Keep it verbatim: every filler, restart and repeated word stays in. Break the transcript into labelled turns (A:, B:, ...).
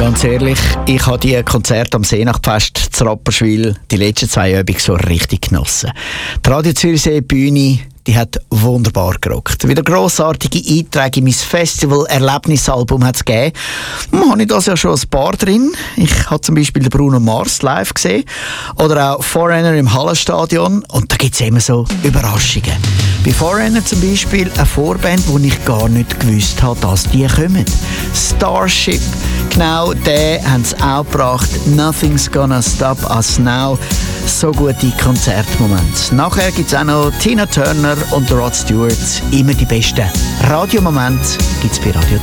A: Ganz ehrlich, ich habe die Konzerte am Seenachtfest zu Rapperswil die letzten zwei Übungen so richtig genossen. Die Radio Zürichsee Bühne, die hat wunderbar gerockt. Wieder grossartige Einträge in mein Festival-Erlebnisalbum hat es gegeben. Hm, habe ich das ja schon ein paar drin. Ich habe zum Beispiel den Bruno Mars live gesehen oder auch Foreigner im Hallenstadion. Und da gibt es immer so Überraschungen. Bei Foreigner zum Beispiel eine Vorband, die ich gar nicht gewusst habe, dass die kommen. Starship. Genau, den haben sie auch gebracht. Nothing's gonna stop us now. So gute Konzertmomente. Nachher gibt es auch noch Tina Turner und Rod Stewart. Immer die besten Radiomomente gibt es bei Radio